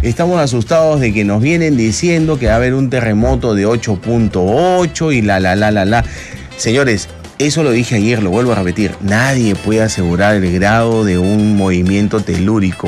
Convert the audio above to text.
estamos asustados de que nos vienen diciendo que va a haber un terremoto de 8.8 y la. Señores, eso lo dije ayer, lo vuelvo a repetir. Nadie puede asegurar el grado de un movimiento telúrico.